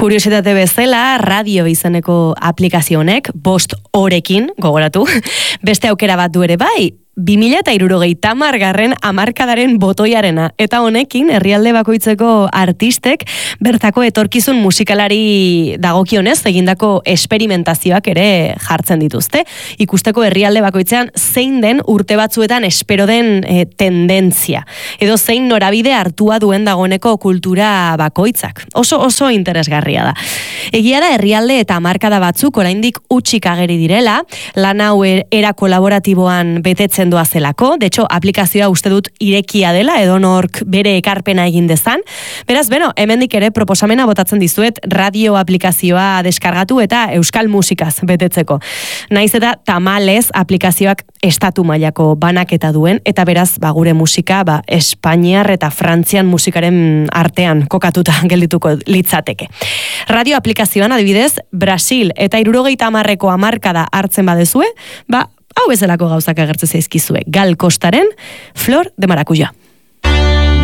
Kuriositate bezala, radio izeneko aplikazio honek, 5 orekin, gogoratu, beste aukera bat du ere bai, 2060 hamarkadaren botoiarena, eta honekin herrialde bakoitzeko artistek bertako etorkizun musikalari dagokionez egindako esperimentazioak ere jartzen dituzte. Ikusteko herrialde bakoitzean zein den urte batzuetan espero den tendentzia, edo zein norabide hartua duen dagoeneko kultura bakoitzak. Oso interesgarria da. Egia da herrialde eta hamarkada batzuk oraindik hutsik ageri direla, lan hau era kolaboratiboan betetzen doa zelako, de hecho, aplikazioa uste dut irekia dela, edonork bere ekarpena egin dezan. Beraz, hemendik ere proposamena botatzen dizuet radio aplikazioa deskargatu eta euskal musikaz betetzeko. Naiz eta tamalez aplikazioak estatu mailako banaketa duen, eta beraz, gure musika, Espainiar eta Frantzian musikaren artean kokatuta geldituko litzateke. Radio aplikazioan adibidez, Brasil eta 70ko hamarkada hartzen badezue, hau bezalako gauzak agertzen zaizkizue. Gal Costaren Flor de Maracuya.